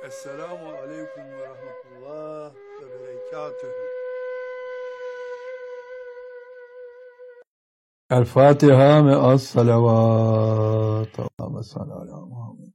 Esselamu aleyküm ve rahmetullah ve berekatühü. El Fatiha me'as salavat. Allahümme salli ala Muhammed.